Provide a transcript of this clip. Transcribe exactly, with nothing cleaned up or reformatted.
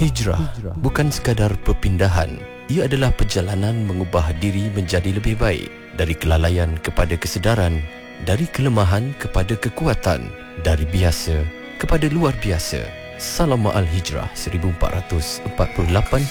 Hijrah bukan sekadar perpindahan. Ia adalah perjalanan mengubah diri menjadi lebih baik. Dari kelalaian kepada kesedaran, dari kelemahan kepada kekuatan, dari biasa kepada luar biasa. Salam Ma'al Hijrah seribu empat ratus empat puluh lapan